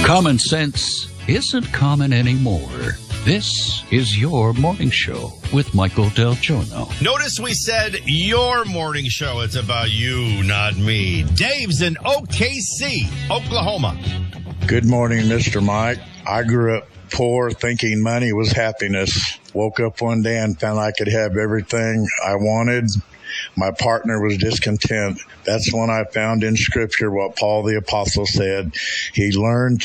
Common sense isn't common anymore. This is your morning show with Michael Del Giorno. Notice we said your morning show. It's about you, not me. Dave's in OKC, Oklahoma. Good morning, Mr. Mike. I grew up poor, thinking money was happiness. Woke up one day and found I could have everything I wanted. My partner was discontent. That's when I found in Scripture what Paul the Apostle said. He learned